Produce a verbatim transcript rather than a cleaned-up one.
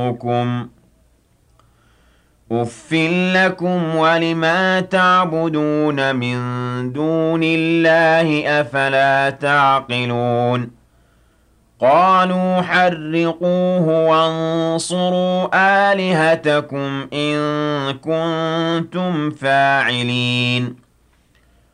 أبوكم أُفٍّ لكم ولما تعبدون من دون الله أفلا تعقلون قالوا حرقوه وانصروا آلهتكم إن كنتم فاعلين